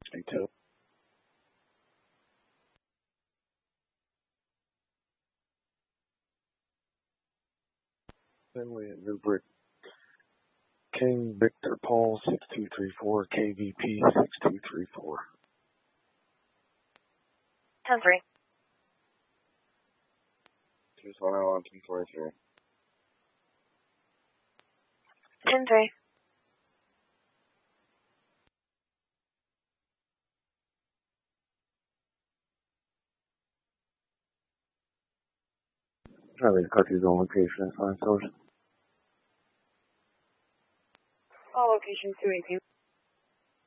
62. Finley at Newbrick. King Victor Paul 6234, KVP 6234. 10-3. Tucson Island 223. 10-3. Charlie, cut his own location, 5 source. All location 218.